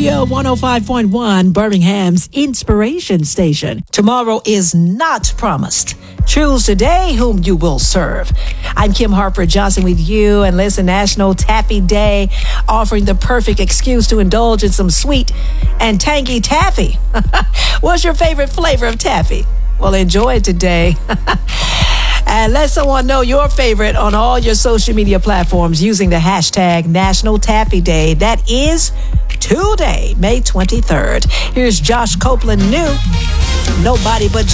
Hallelujah 105.1, Birmingham's Inspiration Station. Tomorrow is not promised. Choose today whom you will serve. I'm Kim Harper Johnson with you, and listen, National Taffy Day, offering the perfect excuse to indulge in some sweet and tangy taffy. What's your favorite flavor of taffy? Well, enjoy it today. And let someone know your favorite on all your social media platforms using the hashtag National Taffy Day. That is today, May 23rd. Here's Josh Copeland, new Nobody But